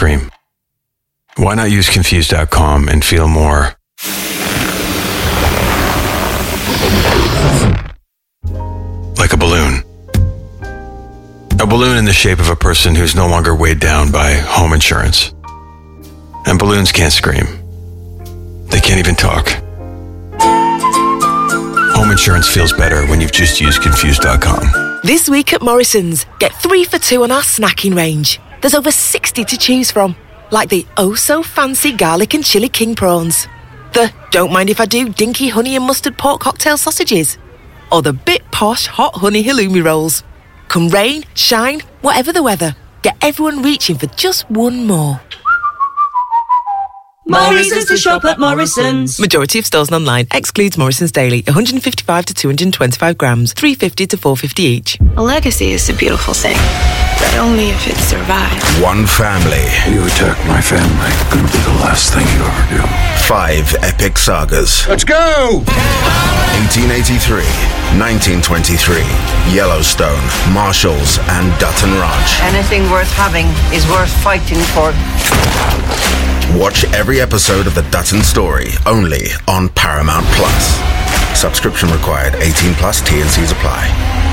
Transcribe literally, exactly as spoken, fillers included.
scream. Why not use Confused dot com and feel more like a balloon? A balloon in the shape of a person who's no longer weighed down by home insurance. And balloons can't scream. They can't even talk. Home insurance feels better when you've just used Confused dot com. This week at Morrison's, get three for two on our snacking range. There's over sixty to choose from, like the oh-so-fancy garlic and chili king prawns, the don't mind if I do dinky honey and mustard pork cocktail sausages, or the bit posh hot honey halloumi rolls. Come rain, shine, whatever the weather, get everyone reaching for just one more. More reasons to shop at Morrison's. Majority of stores and online. Excludes Morrison's Daily. one hundred fifty-five to two hundred twenty-five grams. three fifty to four fifty each. A legacy is a beautiful thing, but only if it survives. One family. You attack my family. Gonna be the last thing you ever do. Five epic sagas. Let's go! eighteen eighty-three, nineteen twenty-three, Yellowstone, Marshalls, and Dutton Ranch. Anything worth having is worth fighting for. Watch every episode of The Dutton Story, only on Paramount Plus. Subscription required, eighteen plus, T and C's apply.